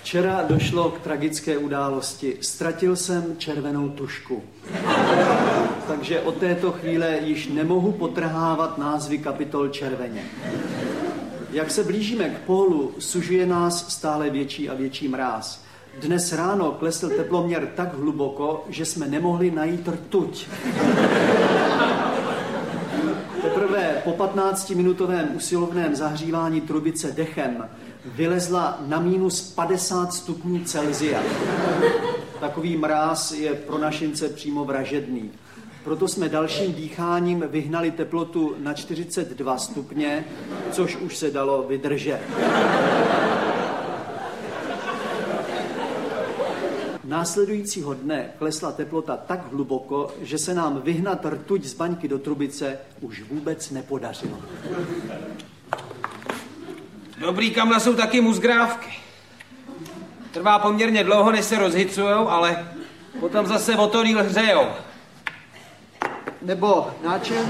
Včera došlo k tragické události. Ztratil jsem červenou tužku. Takže od této chvíle již nemohu potrhávat názvy kapitol červeně. Jak se blížíme k pólu, sužuje nás stále větší a větší mráz. Dnes ráno klesl teploměr tak hluboko, že jsme nemohli najít rtuť. Teprve po 15-minutovém usilovném zahřívání trubice dechem vylezla na minus 50 stupňů Celsia. Takový mráz je pro našince přímo vražedný. Proto jsme dalším dýcháním vyhnali teplotu na 42 stupně, což už se dalo vydržet. Následujícího dne klesla teplota tak hluboko, že se nám vyhnat rtuť z baňky do trubice už vůbec nepodařilo. Dobrý kamna jsou taky muzgrávky. Trvá poměrně dlouho, než se rozhicujou, ale potom zase o to díl hřejou. Nebo náčelník?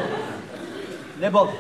Nebo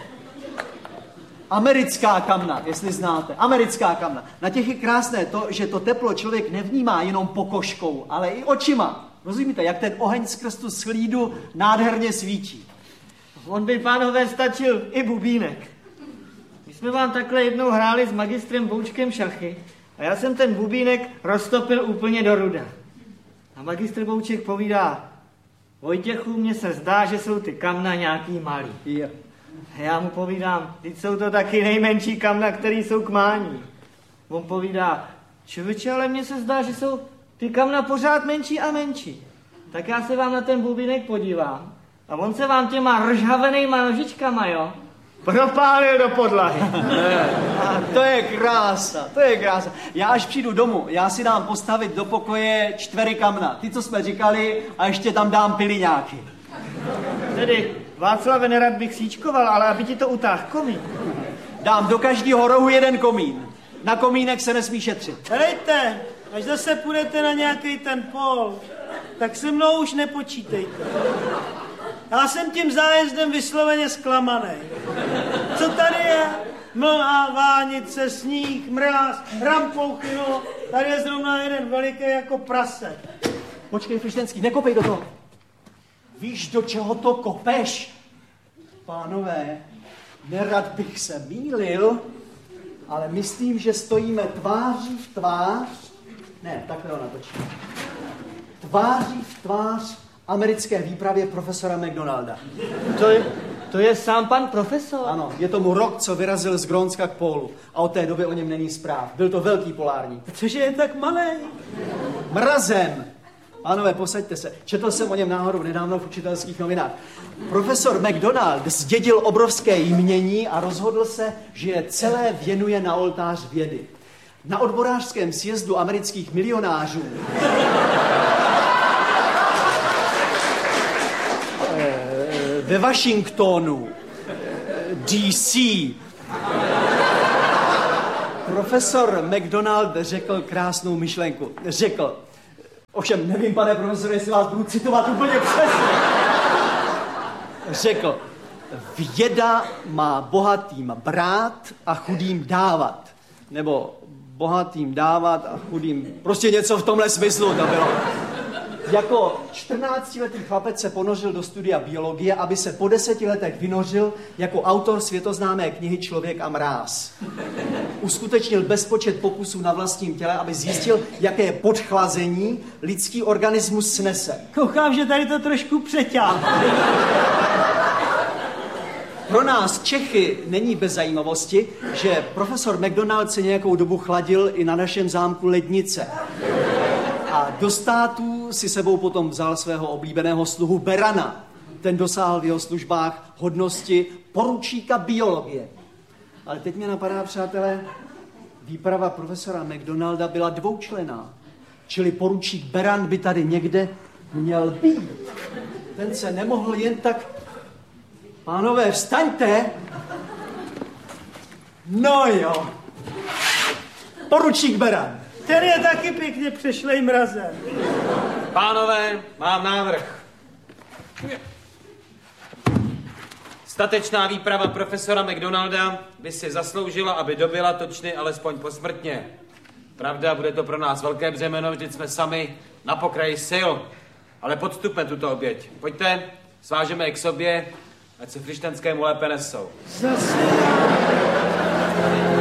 americká kamna, jestli znáte. Americká kamna. Na těch je krásné to, že to teplo člověk nevnímá jenom pokožkou, ale i očima. Rozumíte, jak ten oheň skrz tu slídu nádherně svítí. On by, pánové, stačil i bubínek. My jsme vám takhle jednou hráli s magistrem Boučkem šachy a já jsem ten bubínek roztopil úplně do ruda. A magistr Bouček povídá: Vojtěchu, mně se zdá, že jsou ty kamna nějaký malý. Je. A já mu povídám: teď jsou to taky nejmenší kamna, který jsou k mání. On povídá: člověče, ale mně se zdá, že jsou ty kamna pořád menší a menší. Tak já se vám na ten bubínek podívám a on se vám těma ržhavenejma nožičkama, jo, propálil do podlahy. A to je krása, to je krása. Já až přijdu domů, já si dám postavit do pokoje 4 kamna. Ty, co jsme říkali, a ještě tam dám piliňáky. Tedy, Václave, nerad bych síčkoval, ale aby ti to utáhl komín. Dám do každého rohu 1 komín. Na komínek se nesmí šetřit. Helejte, až zase půjdete na nějaký ten pol, tak se mnou už nepočítejte. Já jsem tím zájezdem vysloveně zklamanej. Co tady je? Mlha, vánice, sníh, mráz, hrampouchy, no. Tady je zrovna jeden veliký jako prase. Počkej, Frištenský, nekopej do toho. Víš, do čeho to kopeš? Pánové, nerad bych se mýlil, ale myslím, že stojíme tváří v tvář, ne, takhle ho natočím, tváří v tvář americké výpravě profesora McDonalda. To je sám pan profesor? Ano, je tomu rok, co vyrazil z Grónska k pólu a od té doby o něm není zpráv. Byl to velký polárník. Cože je tak malý? Mrazem! Pánové, posaďte se. Četl jsem o něm náhodou nedávno v učitelských novinách. Profesor McDonald zdědil obrovské jmění a rozhodl se, že je celé věnuje na oltář vědy. Na odborářském sjezdu amerických milionářů ve Washingtonu, DC, profesor McDonald řekl krásnou myšlenku. Řekl, ovšem nevím, pane profesore, jestli vás budu citovat úplně přesně. Řekl, věda má bohatým brát a chudým dávat. Nebo bohatým dávat a chudým, prostě něco v tomhle smyslu to bylo. Jako 14letý chlapec se ponořil do studia biologie, aby se po 10 letech vynořil jako autor světoznámé knihy Člověk a mráz. Uskutečnil bezpočet pokusů na vlastním těle, aby zjistil, jaké podchlazení lidský organismus snese. Koukám, že tady to trošku přeťáhne. Pro nás Čechy není bez zajímavosti, že profesor McDonald se nějakou dobu chladil i na našem zámku Lednice. A do států si sebou potom vzal svého oblíbeného sluhu Berana. Ten dosáhl v jeho službách hodnosti poručíka biologie. Ale teď mě napadá, přátelé, výprava profesora McDonalda byla dvoučlenná. Čili poručík Beran by tady někde měl být. Ten se nemohl jen tak... Pánové, vstaňte! No jo. Poručík Beran. Ten je taky pěkně přešlej mrazem. Pánové, mám návrh. Statečná výprava profesora McDonalda by si zasloužila, aby dobyla točny alespoň posmrtně. Pravda, bude to pro nás velké břemeno, vždyť jsme sami na pokraji sil. Ale podstupme tuto oběť. Pojďte, svážeme je k sobě, ať se krišťanskému lépe nesou. Zase já.